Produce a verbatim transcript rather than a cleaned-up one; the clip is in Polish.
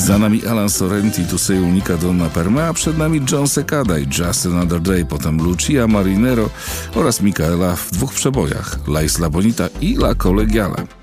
Za nami Alan Sorrenti, Tu sei unica donna per me, a przed nami John Secada i Just Another Day, potem Lucia Marinero oraz Micaela w dwóch przebojach, La Isla Bonita i La Colegiale.